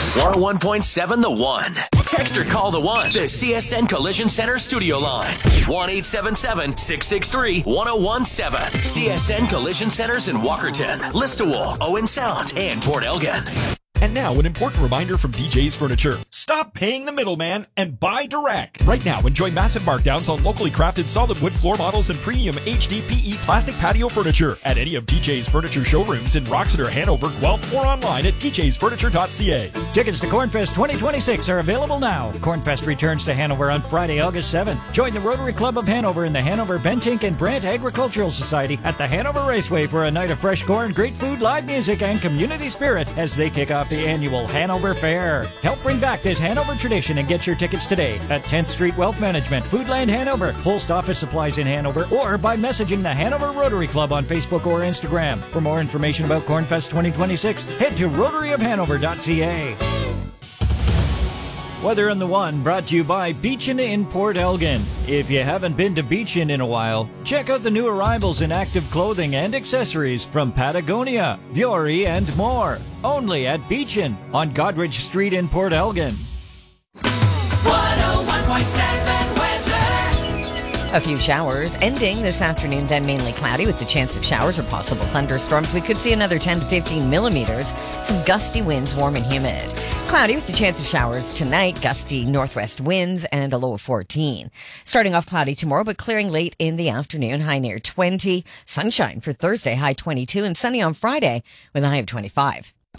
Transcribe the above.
101.7 The One. Text or call The One. The CSN Collision Center studio line. 1-877-663-1017. CSN Collision Centers in Walkerton, Listowel, Owen Sound, and Port Elgin. And now, an important reminder from DJ's Furniture. Stop paying the middleman and buy direct. Right now, enjoy massive markdowns on locally crafted solid wood floor models and premium HDPE plastic patio furniture at any of DJ's Furniture showrooms in Roxeter, Hanover, Guelph, or online at djsfurniture.ca. Tickets to Cornfest 2026 are available now. Cornfest returns to Hanover on Friday, August 7th. Join the Rotary Club of Hanover and the Hanover Bentink and Brant Agricultural Society at the Hanover Raceway for a night of fresh corn, great food, live music, and community spirit as they kick off the annual Hanover Fair. Help bring back this Hanover tradition and get your tickets today at 10th Street Wealth Management, Foodland Hanover, Holst Office Supplies in Hanover, or by messaging the Hanover Rotary Club on Facebook or Instagram. For more information about Cornfest 2026, head to rotaryofhanover.ca. Weather on the One brought to you by Beechin in Port Elgin. If you haven't been to Beechin in a while, check out the new arrivals in active clothing and accessories from Patagonia, Vuori, and more. Only at Beechin on Godrich Street in Port Elgin. 101.7 weather. A few showers ending this afternoon, then mainly cloudy with the chance of showers or possible thunderstorms. We could see another 10 to 15 millimeters. Some gusty winds, warm and humid. Cloudy with the chance of showers tonight, gusty northwest winds, and a low of 14. Starting off cloudy tomorrow, but clearing late in the afternoon, high near 20. Sunshine for Thursday, high 22, and sunny on Friday with a high of 25.